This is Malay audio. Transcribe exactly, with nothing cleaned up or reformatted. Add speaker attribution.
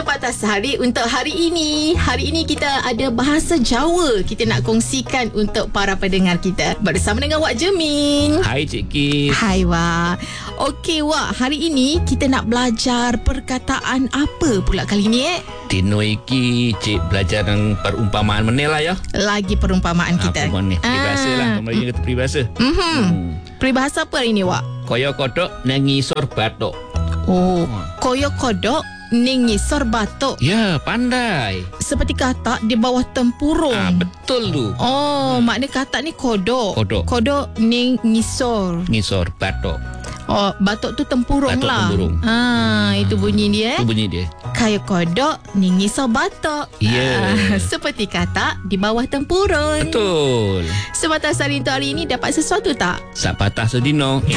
Speaker 1: Patah Sehari untuk hari ini. Hari ini kita ada bahasa Jawa kita nak kongsikan untuk para pendengar kita. Bersama dengan Wak Jemin.
Speaker 2: Hai Cik Kis.
Speaker 1: Hai Wak. Okey Wak, hari ini kita nak belajar perkataan apa pula kali ni eh?
Speaker 2: Dino iki Cik belajar dengan perumpamaan mana lah ya?
Speaker 1: Lagi perumpamaan
Speaker 2: Ha,
Speaker 1: kita.
Speaker 2: perumpamaan ni. Peribahasa lah. Kemarin kata peribahasa.
Speaker 1: Mm-hmm.
Speaker 2: Hmm.
Speaker 1: Peribahasa apa hari ni Wak?
Speaker 2: Koyo kodok nangisor batok.
Speaker 1: Oh, koyo kodok ning ngisor batuk.
Speaker 2: Ya, pandai.
Speaker 1: Seperti katak di bawah tempurung.
Speaker 2: Ah, betul tu.
Speaker 1: Oh, makna katak ni kodok.
Speaker 2: Kodok.
Speaker 1: Kodok ning ngisor.
Speaker 2: Ngisor batok.
Speaker 1: Oh, batuk tu tempurung
Speaker 2: Batuk
Speaker 1: lah.
Speaker 2: tempurung.
Speaker 1: Ah, itu bunyi dia.
Speaker 2: Itu bunyi dia.
Speaker 1: Kayak kodok ning ngisor batuk.
Speaker 2: Ya.
Speaker 1: Ah, seperti katak di bawah tempurung.
Speaker 2: Betul.
Speaker 1: Sebatas hari untuk hari ini dapat sesuatu tak?
Speaker 2: Sak patah sedino.